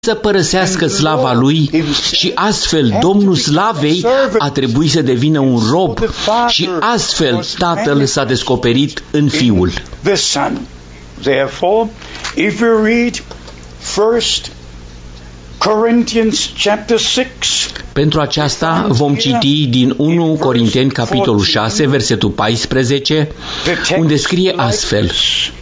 să părăsească slava lui și astfel Domnul slavei a trebuit să devină un rob și astfel Tatăl s-a descoperit în Fiul. Therefore, if we read 1 Corinthians chapter 6, pentru aceasta vom citi din 1 Corinteni capitolul 6, versetul 14, unde scrie astfel: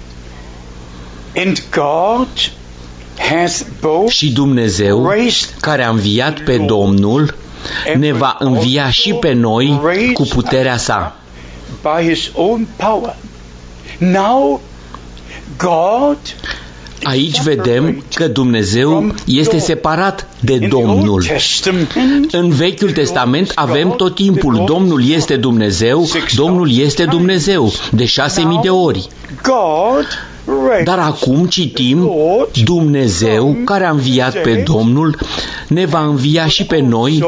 And God hath both și Dumnezeu, care a înviat pe Domnul, ne va învia și pe noi cu puterea sa. By his own power. Now, God, aici vedem că Dumnezeu este separat de Domnul. În Vechiul Testament avem tot timpul Domnul este Dumnezeu, Domnul este Dumnezeu, de 6.000 de ori. Dar acum citim Dumnezeu, care a înviat pe Domnul, ne va învia și pe noi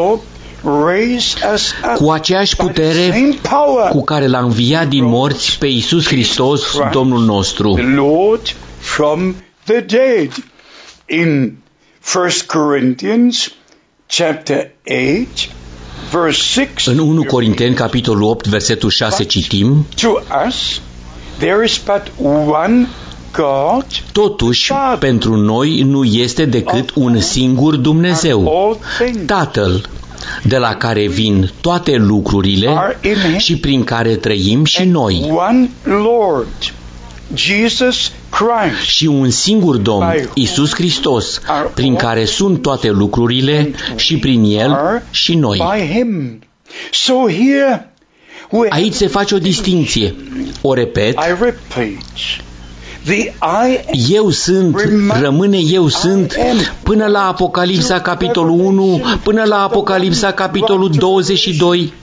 cu aceeași putere cu care l-a înviat din morți pe Iisus Hristos, Domnul nostru. The dead. In 1 Corinthians chapter 8 verse 6, în 1 Corinteni capitolul 8 versetul 6 citim: to us there is but one God. Totuși, pentru noi nu este decât un singur Dumnezeu, Tatăl, de la care vin toate lucrurile și prin care trăim și noi. One Lord, Jesus Christ, și un singur Domn, Iisus Hristos, prin care sunt toate lucrurile și prin El și noi. Aici se face o distinție. O repet. Eu sunt, rămâne eu sunt, până la Apocalipsa capitolul 1, până la Apocalipsa capitolul 22.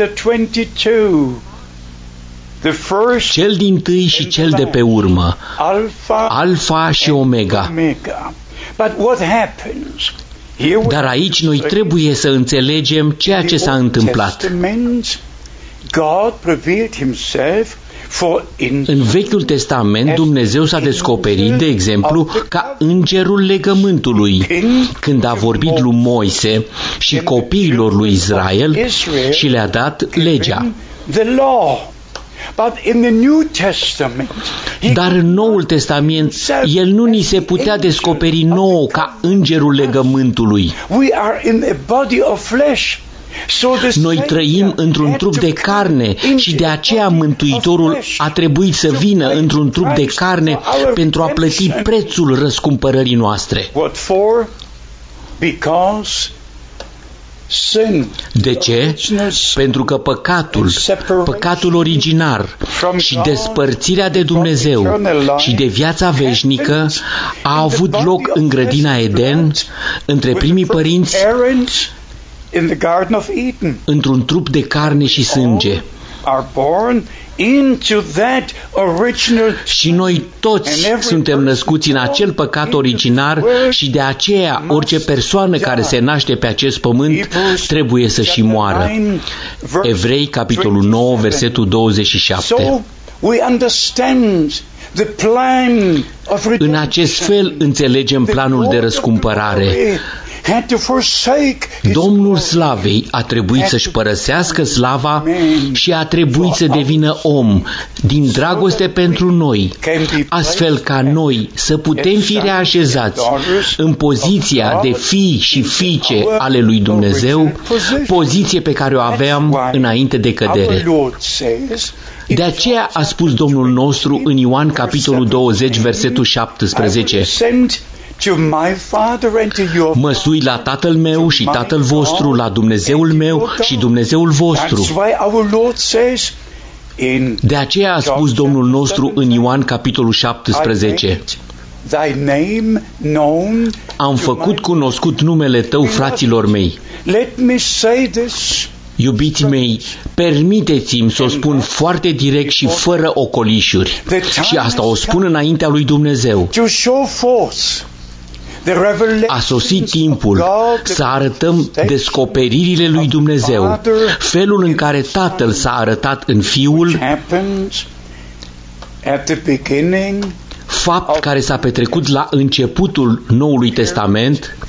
Cel dintâi și cel de pe urmă, Alfa și Omega. Dar aici noi trebuie să înțelegem ceea ce s-a întâmplat. În Vechiul Testament, Dumnezeu s-a descoperit, de exemplu, ca îngerul legământului, când a vorbit lui Moise și copiilor lui Israel și le-a dat legea. Dar în Noul Testament, El nu ni se putea descoperi nouă ca îngerul legământului. Noi trăim într-un trup de carne și de aceea Mântuitorul a trebuit să vină într-un trup de carne pentru a plăti prețul răscumpărării noastre. De ce? Pentru că păcatul originar și despărțirea de Dumnezeu și de viața veșnică a avut loc în grădina Eden între primii părinți într-un trup de carne și sânge. Și noi toți suntem născuți în acel păcat originar și de aceea orice persoană care se naște pe acest pământ trebuie să și moară. Evrei, capitolul 9, versetul 27. În acest fel înțelegem planul de răscumpărare. Domnul slavei a trebuit să-și părăsească slava și a trebuit să devină om din dragoste pentru noi, astfel ca noi să putem fi reașezați în poziția de fii și fiice ale lui Dumnezeu, poziție pe care o aveam înainte de cădere. De aceea a spus Domnul nostru în Ioan capitolul 20, versetul 17: mă sui la Tatăl meu și Tatăl vostru, la Dumnezeul meu și Dumnezeul vostru. De aceea a spus Domnul nostru în Ioan capitolul 17: am făcut cunoscut numele tău fraților mei. Iubiții mei, permiteți-mi să o spun foarte direct și fără ocolișuri. Și asta o spun înaintea lui Dumnezeu. A sosit timpul să arătăm descoperirile lui Dumnezeu, felul în care Tatăl s-a arătat în Fiul fapt care s-a petrecut la începutul Noului Testament